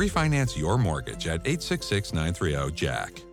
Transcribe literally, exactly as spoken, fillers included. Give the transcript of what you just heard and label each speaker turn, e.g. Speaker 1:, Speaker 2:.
Speaker 1: Refinance your mortgage at eight six six, nine three zero, J A C K.